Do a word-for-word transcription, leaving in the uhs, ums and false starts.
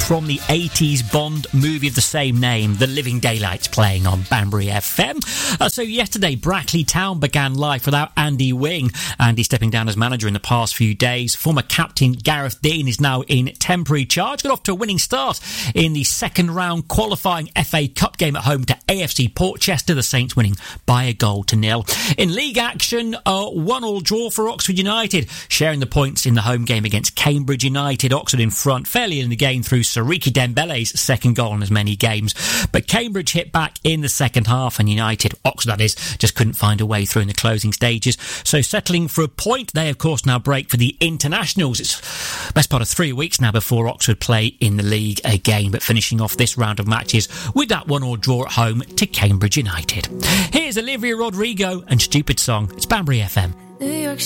from the eighties Bond movie of the same name, The Living Daylights, playing on Banbury F M. Uh, so yesterday, Brackley Town began life without Andy Wing. Andy stepping down as manager in the past few days. Former captain Gareth Dean is now in temporary charge. Got off to a winning start in the second round qualifying F A Cup game at home to A F C Portchester, the Saints winning by a goal to nil. In league action, a one-all draw for Oxford United, sharing the points in the home game against Cambridge United. Oxford in front fairly in the game through Sariki Dembele's second goal in as many games. But Cambridge hit back in the second half, and United, Oxford that is, just couldn't find a way through in the closing stages. So settling for a point, they of course now break for the internationals. It's best part of three weeks now before Oxford play in the league again, but finishing off this round of matches with that one-all draw at home to Cambridge United. Here's Olivia Rodrigo and Stupid Song. It's Banbury F M. New York